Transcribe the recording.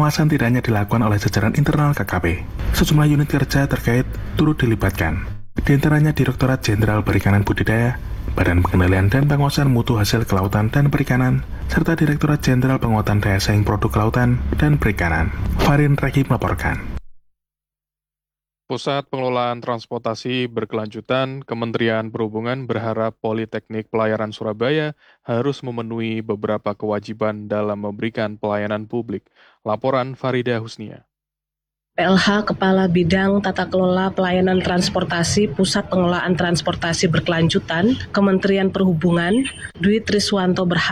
Pengawasan tidak hanya dilakukan oleh jajaran internal KKP. Sejumlah unit kerja terkait turut dilibatkan. Di antaranya Direktorat Jenderal Perikanan Budidaya, Badan Pengendalian dan Pengawasan Mutu Hasil Kelautan dan Perikanan, serta Direktorat Jenderal Penguatan Daya Saing Produk Kelautan dan Perikanan. Farin Reki melaporkan. Pusat Pengelolaan Transportasi Berkelanjutan Kementerian Perhubungan berharap Politeknik Pelayaran Surabaya harus memenuhi beberapa kewajiban dalam memberikan pelayanan publik. Laporan Farida Husnia. PLH Kepala Bidang Tata Kelola Pelayanan Transportasi Pusat Pengelolaan Transportasi Berkelanjutan Kementerian Perhubungan, Dwi Triswanto berharap